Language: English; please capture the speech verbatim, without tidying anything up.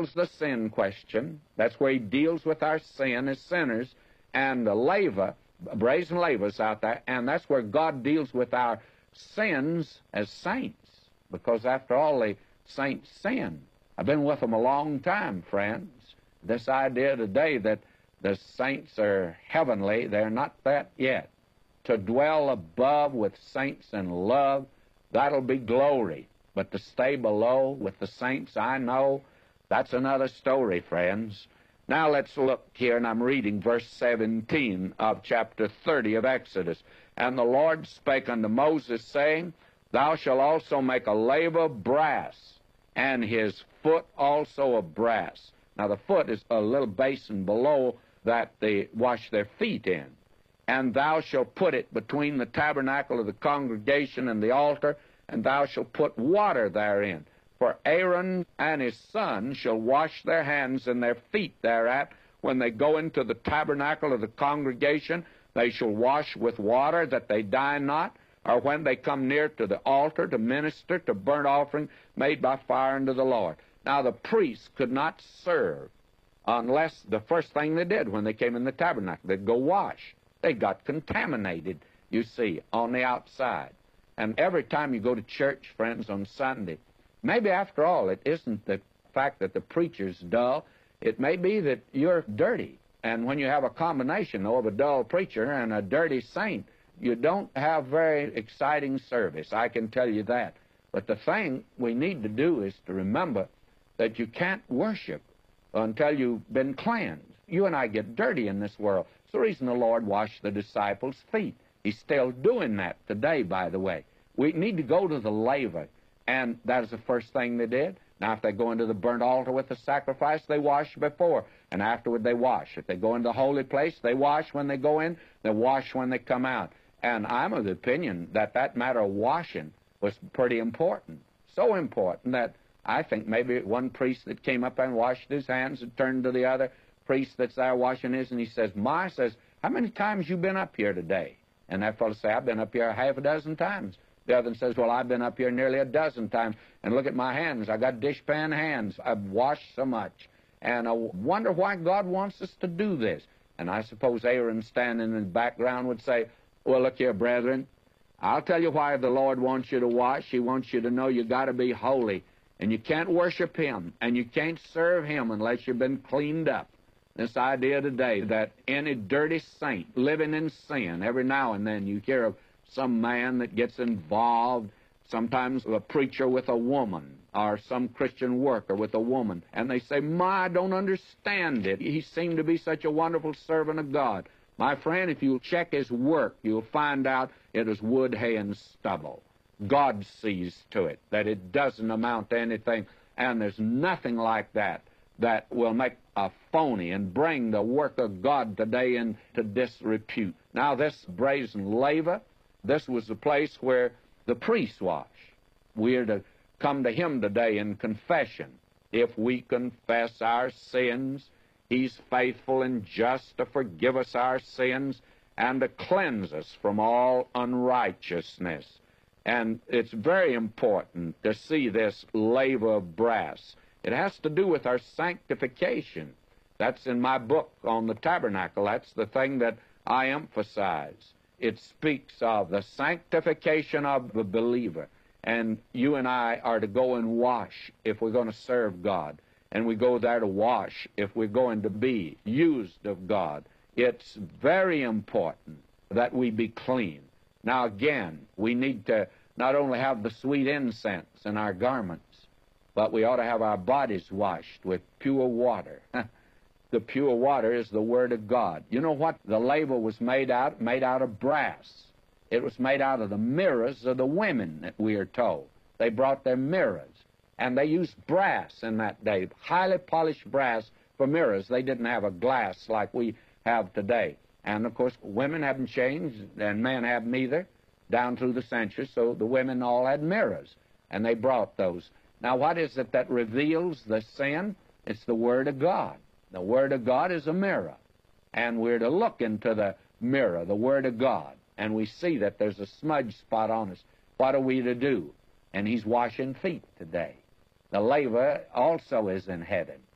settles the sin question. That's where he deals with our sin as sinners. And the laver, brazen lavers out there, and that's where God deals with our sins as saints. Because after all, the saints sin. I've been with them a long time, friends. This idea today that the saints are heavenly, they're not that yet. To dwell above with saints in love, that'll be glory. But to stay below with the saints, I know, that's another story, friends. Now let's look here, and I'm reading verse seventeen of chapter thirty of Exodus. And the Lord spake unto Moses, saying, Thou shalt also make a laver of brass, and his foot also of brass. Now the foot is a little basin below that they wash their feet in. And thou shalt put it between the tabernacle of the congregation and the altar, and thou shalt put water therein. For Aaron and his sons shall wash their hands and their feet thereat. When they go into the tabernacle of the congregation, they shall wash with water, that they die not. Or when they come near to the altar to minister to burnt offering made by fire unto the Lord. Now the priests could not serve unless the first thing they did when they came in the tabernacle, they'd go wash. They got contaminated, you see, on the outside. And every time you go to church, friends, on Sunday, maybe after all, it isn't the fact that the preacher's dull. It may be that you're dirty. And when you have a combination, though, of a dull preacher and a dirty saint, you don't have very exciting service, I can tell you that. But the thing we need to do is to remember that you can't worship until you've been cleansed. You and I get dirty in this world. It's the reason the Lord washed the disciples' feet. He's still doing that today, by the way. We need to go to the laver, and that is the first thing they did. Now, if they go into the burnt altar with the sacrifice, they wash before, and afterward they wash. If they go into the holy place, they wash when they go in, they wash when they come out. And I'm of the opinion that that matter of washing was pretty important. So important that I think maybe one priest that came up and washed his hands and turned to the other priest that's there washing his, and he says, Ma, says, how many times you been up here today? And that fellow says, I've been up here half a dozen times. The other one says, well, I've been up here nearly a dozen times, and look at my hands. I got dishpan hands. I've washed so much. And I wonder why God wants us to do this. And I suppose Aaron standing in the background would say, well, look here, brethren, I'll tell you why the Lord wants you to wash. He wants you to know you got to be holy, and you can't worship Him, and you can't serve Him unless you've been cleaned up. This idea today that any dirty saint living in sin, every now and then you hear of some man that gets involved, sometimes a preacher with a woman, or some Christian worker with a woman, and they say, Ma, I don't understand it. He seemed to be such a wonderful servant of God. My friend, if you check his work, you'll find out it is wood, hay, and stubble. God sees to it that it doesn't amount to anything, and there's nothing like that that will make a phony and bring the work of God today into disrepute. Now, this brazen laver, this was the place where the priests wash. We are to come to Him today in confession. If we confess our sins, He's faithful and just to forgive us our sins and to cleanse us from all unrighteousness. And it's very important to see this laver of brass. It has to do with our sanctification. That's in my book on the tabernacle. That's the thing that I emphasize. It speaks of the sanctification of the believer. And you and I are to go and wash if we're going to serve God. And we go there to wash if we're going to be used of God. It's very important that we be clean. Now, again, we need to not only have the sweet incense in our garments, but we ought to have our bodies washed with pure water. The pure water is the Word of God. You know what the laver was made out? Made out of brass. It was made out of the mirrors of the women, that we are told. They brought their mirrors, and they used brass in that day, highly polished brass for mirrors. They didn't have a glass like we have today. And, of course, women haven't changed, and men haven't either, down through the centuries, so the women all had mirrors, and they brought those. Now, what is it that reveals the sin? It's the Word of God. The Word of God is a mirror, and we're to look into the mirror, the Word of God, and we see that there's a smudge spot on us. What are we to do? And He's washing feet today. The laver also is in heaven.